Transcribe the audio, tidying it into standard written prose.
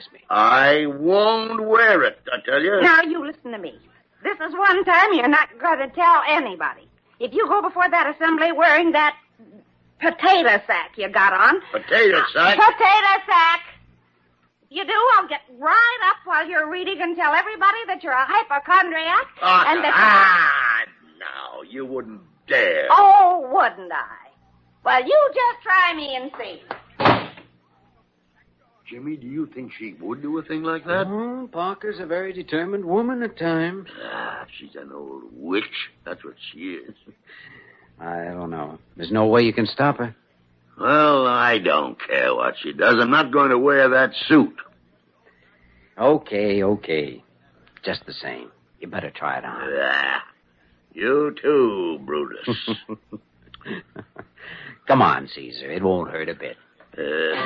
embarrass me. I won't wear it, I tell you. Now, you listen to me. This is one time you're not going to tell anybody. If you go before that assembly wearing that potato sack you got on... Potato sack? Potato sack! If you do, I'll get right up while you're reading and tell everybody that you're a hypochondriac and that... No, you wouldn't dare. Oh, wouldn't I? Well, you just try me and see. Jimmy, do you think she would do a thing like that? Oh, Parker's a very determined woman at times. She's an old witch. That's what she is. I don't know. There's no way you can stop her. Well, I don't care what she does. I'm not going to wear that suit. Okay. Just the same. You better try it on. You too, Brutus. Come on, Caesar. It won't hurt a bit.